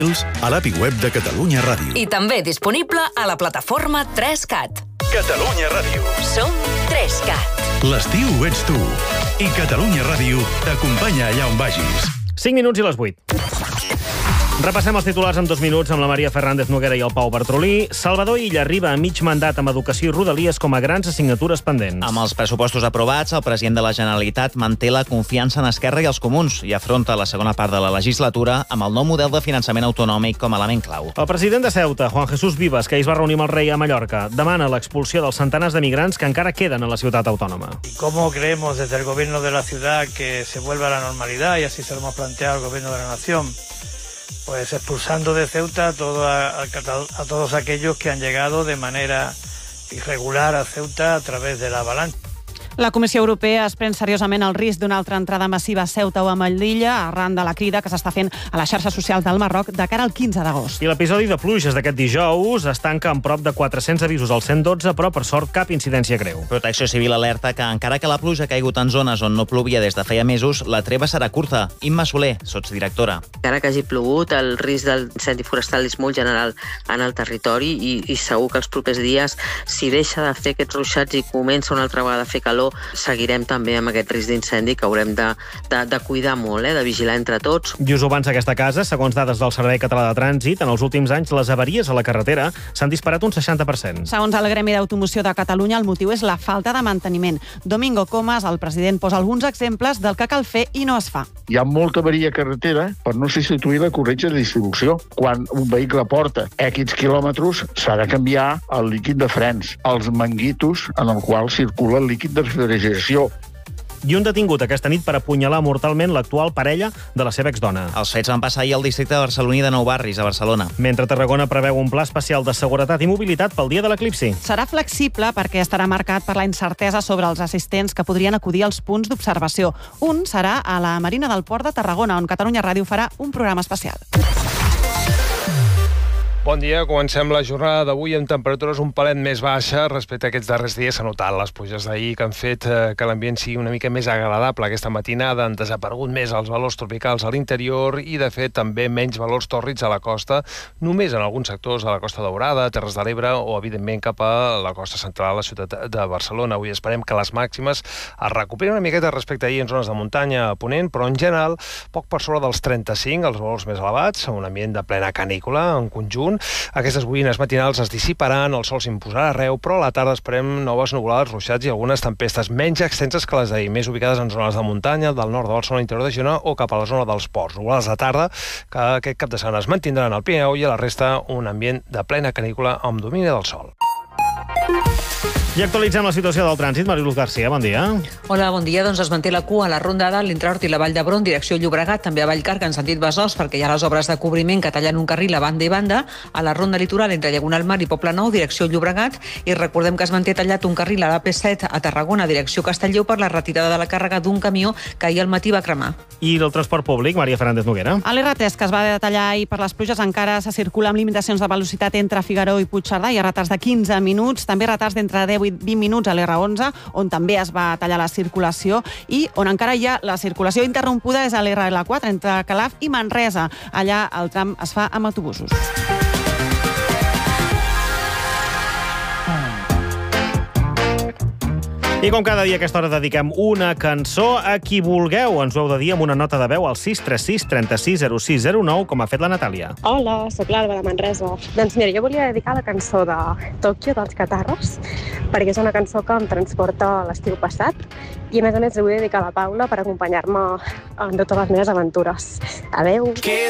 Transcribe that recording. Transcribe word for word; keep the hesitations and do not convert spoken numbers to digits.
a l'API web de Catalunya Ràdio. I també disponible a la plataforma tres cat. Catalunya Ràdio. Som tres cat. L'estiu ets tu. I Catalunya Ràdio t'acompanya allà on vagis. cinc minuts i les vuit. Repassem els titulars en dos minuts amb la Maria Fernández Noguera i el Pau Bartrolí. Salvador Illa arriba a mig mandat amb Educació i Rodalies com a grans assignatures pendents. Amb els pressupostos aprovats, el president de la Generalitat manté la confiança en Esquerra i els comuns i afronta la segona part de la legislatura amb el nou model de finançament autonòmic com a element clau. El president de Ceuta, Juan Jesús Vivas, que ahir es va reunir amb el rei a Mallorca, demana l'expulsió dels centenars de migrants que encara queden a la ciutat autònoma. ¿Cómo creemos desde el gobierno de la ciudad que se vuelva a la normalidad? Y así se lo hemos planteado al gobierno de la nación. Pues expulsando de Ceuta a, todo, a, a todos aquellos que han llegado de manera irregular a Ceuta a través de la avalancha. La Comissió Europea es pren seriosament el risc d'una altra entrada massiva a Ceuta o a Melilla arran de la crida que s'està fent a les xarxes socials del Marroc de cara al quinze d'agost. I l'episodi de pluges d'aquest dijous es tanca amb prop de quatre-cents avisos al cent dotze, però per sort cap incidència greu. Protecció Civil alerta que encara que la pluja ha caigut en zones on no plovia des de feia mesos, la treva serà curta. Imma Soler, sotsdirectora. Encara que hagi plogut, el risc d'incendi forestal és molt general en el territori i, i segur que els propers dies, si deixa de fer aquests ruixats i comença una altra vegada a fer calor, seguirem també amb aquest risc d'incendi que haurem de, de, de cuidar molt, eh, de vigilar entre tots. I us ho avança aquesta casa, segons dades del Servei Català de Trànsit, en els últims anys les avaries a la carretera s'han disparat un seixanta per cent. Segons el Gremi d'Automoció de Catalunya, el motiu és la falta de manteniment. Domingo Comas, el president, posa alguns exemples del que cal fer i no es fa. Hi ha molta avaria a carretera per no substituir la corretja de distribució. Quan un vehicle porta X quilòmetres, s'ha de canviar el líquid de frens, els manguitos en el qual circula el líquid de refrigeració. I un detingut aquesta nit per apunyalar mortalment l'actual parella de la seva exdona. Els fets van passar ahir al districte de Barceloní de Nou Barris, a Barcelona. Mentre Tarragona preveu un pla especial de seguretat i mobilitat pel dia de l'eclipsi. Serà flexible perquè estarà marcat per la incertesa sobre els assistents que podrien acudir als punts d'observació. Un serà a la Marina del Port de Tarragona, on Catalunya Ràdio farà un programa especial. Bon dia, comencem la jornada d'avui amb temperatures un palet més baixes respecte a aquests darrers dies. S'ha notat les pluges d'ahir que han fet eh, que l'ambient sigui una mica més agradable. Aquesta matinada han desaparegut més els valors tropicals a l'interior i, de fet, també menys valors tòrrids a la costa, només en alguns sectors de la Costa Daurada, Terres de l'Ebre o, evidentment, cap a la costa central, la ciutat de Barcelona. Avui esperem que les màximes es recuperin una miqueta respecte a ahir en zones de muntanya a Ponent, però, en general, poc per sobre dels trenta-cinc, els valors més elevats, un ambient de plena canícula en conjunt. Aquestes boires matinals es dissiparan, el sol s'imposarà arreu, però a la tarda esperem noves nuvolades, ruixats i algunes tempestes menys extenses que les d'ahir, més ubicades en zones de muntanya, del nord de Barcelona, interior de Girona o cap a la zona dels ports. Nuvolades de tarda, que aquest cap de setmana es mantindran al Pirineu i a la resta un ambient de plena canícula amb domini del sol. I actualitzem la situació del trànsit. Mariluz García, bon dia. Hola, bon dia. Doncs es manté la cua a la Ronda d'Alt, entre Hort i la Vall d'Hebron, direcció Llobregat, també a Vallcarca en sentit Besòs, perquè hi ha les obres de cobriment que tallen un carril a banda i banda, a la Ronda Litoral entre Diagonal Mar i Poblenou, direcció Llobregat, i recordem que es manté tallat un carril a l'A P set a Tarragona, direcció Castelló, per la retirada de la càrrega d'un camió que ahir al matí va cremar. I el transport públic, Maria Fernández Noguera. A l'R tres, que es va detallar ahir per les pluges, encara se circula amb limitacions de velocitat entre Figaró i Puigcerdà. Hi ha retards de quinze minuts, també retards d'entre deu i vint minuts a l'R onze, on també es va tallar la circulació, i on encara hi ha la circulació interrompuda és a l'R L quatre, entre Calaf i Manresa. Allà el tram es fa amb autobusos. I com cada dia a aquesta hora dediquem una cançó a qui vulgueu. Ens ho heu de dir amb una nota de veu al sis tres sis, trenta-sis, zero sis zero nou, com ha fet la Natàlia. Hola, sóc l'Alba de Manresa. Doncs mira, jo volia dedicar la cançó de Tòquio dels Catarres, perquè és una cançó que em transporta a l'estiu passat i a més a més li vull dedicar a la Paula per acompanyar-me en totes les meves aventures. Adeu!